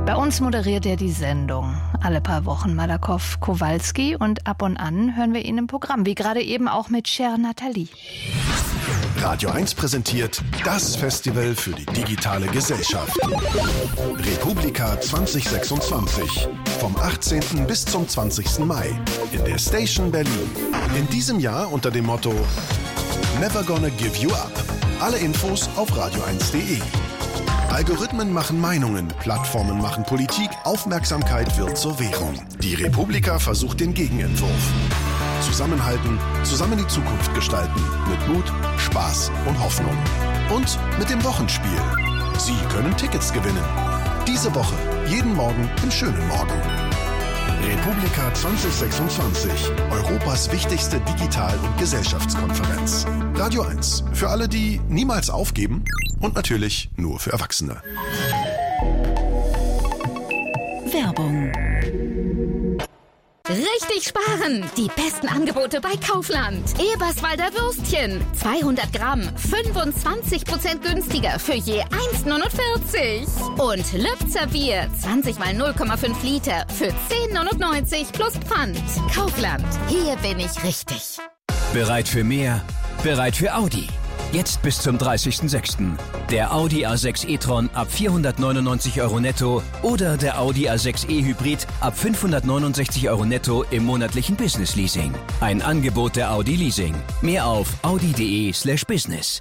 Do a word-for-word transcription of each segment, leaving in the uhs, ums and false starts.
Bei uns moderiert er die Sendung. Alle paar Wochen Malakoff Kowalski und ab und an hören wir ihn im Programm, wie gerade eben auch mit Cher Nathalie. Radio eins präsentiert das Festival für die digitale Gesellschaft. Republika zwanzig sechsundzwanzig. Vom achtzehnten bis zum zwanzigsten Mai in der Station Berlin. In diesem Jahr unter dem Motto Never Gonna Give You Up. Alle Infos auf radio eins punkt de. Algorithmen machen Meinungen, Plattformen machen Politik, Aufmerksamkeit wird zur Währung. Die Republika versucht den Gegenentwurf. Zusammenhalten, zusammen die Zukunft gestalten. Mit Mut, Spaß und Hoffnung. Und mit dem Wochenspiel. Sie können Tickets gewinnen. Diese Woche, jeden Morgen im schönen Morgen. Republika zwanzig sechsundzwanzig. Europas wichtigste Digital- und Gesellschaftskonferenz. Radio eins. Für alle, die niemals aufgeben. Und natürlich nur für Erwachsene. Werbung. Richtig sparen! Die besten Angebote bei Kaufland. Eberswalder Würstchen. zweihundert Gramm. fünfundzwanzig Prozent günstiger für je eins neunundvierzig. Und Lübzer Bier. zwanzig mal null Komma fünf Liter für zehn neunundneunzig plus Pfand. Kaufland. Hier bin ich richtig. Bereit für mehr? Bereit für Audi. Jetzt bis zum dreißigsten sechsten Der Audi A sechs e-tron ab vierhundertneunundneunzig Euro netto oder der Audi A sechs e-Hybrid ab fünfhundertneunundsechzig Euro netto im monatlichen Business Leasing. Ein Angebot der Audi Leasing. Mehr auf audi punkt de slash business.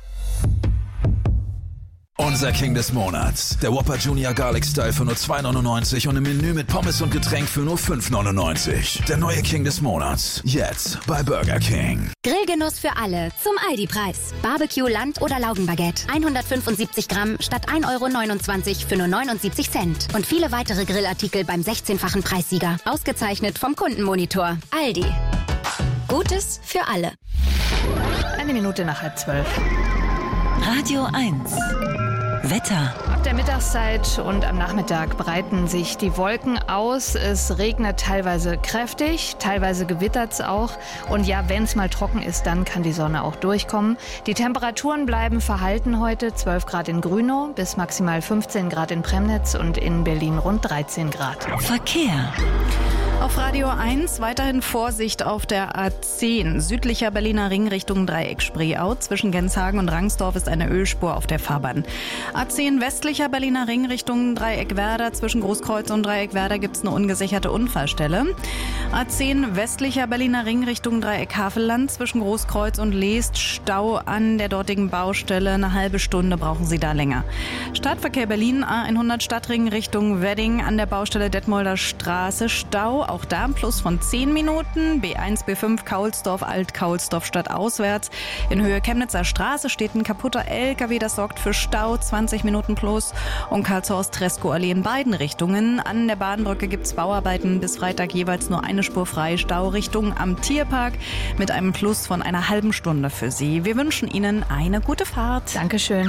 Unser King des Monats. Der Whopper Junior Garlic Style für nur zwei neunundneunzig und im Menü mit Pommes und Getränk für nur fünf neunundneunzig. Der neue King des Monats. Jetzt bei Burger King. Grillgenuss für alle zum Aldi-Preis. Barbecue, Land- oder Laugenbaguette. hundertfünfundsiebzig Gramm statt ein Euro neunundzwanzig für nur neunundsiebzig Cent. Und viele weitere Grillartikel beim sechzehnfachen Preissieger. Ausgezeichnet vom Kundenmonitor. Aldi. Gutes für alle. Eine Minute nach halb zwölf. Radio eins. Wetter. Ab der Mittagszeit und am Nachmittag breiten sich die Wolken aus. Es regnet teilweise kräftig, teilweise gewittert es auch. Und ja, wenn es mal trocken ist, dann kann die Sonne auch durchkommen. Die Temperaturen bleiben verhalten heute. zwölf Grad in Grünow bis maximal fünfzehn Grad in Premnitz und in Berlin rund dreizehn Grad. Verkehr. Auf Radio eins weiterhin Vorsicht auf der A zehn. Südlicher Berliner Ring Richtung Dreieck Spreeau. Zwischen Genshagen und Rangsdorf ist eine Ölspur auf der Fahrbahn. A zehn westlicher Berliner Ring Richtung Dreieck Werder. Zwischen Großkreuz und Dreieck Werder gibt es eine ungesicherte Unfallstelle. A zehn westlicher Berliner Ring Richtung Dreieck Havelland. Zwischen Großkreuz und Leest Stau an der dortigen Baustelle. Eine halbe Stunde brauchen Sie da länger. Stadtverkehr Berlin A hundert Stadtring Richtung Wedding an der Baustelle Detmolder Straße. Stau. Auch da ein Plus von zehn Minuten. B eins, B fünf, Kaulsdorf, Alt-Kaulsdorf stadtauswärts. In Höhe Chemnitzer Straße steht ein kaputter L K W, das sorgt für Stau, zwanzig Minuten plus. Und Karlshorst-Treskow-Allee in beiden Richtungen. An der Bahnbrücke gibt es Bauarbeiten. Bis Freitag jeweils nur eine Spur frei. Staurichtung am Tierpark mit einem Plus von einer halben Stunde für Sie. Wir wünschen Ihnen eine gute Fahrt. Dankeschön.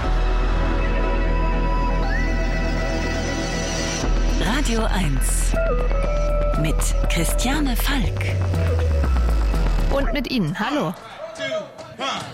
Radio eins. Mit Christiane Falk. Und mit Ihnen. Hallo.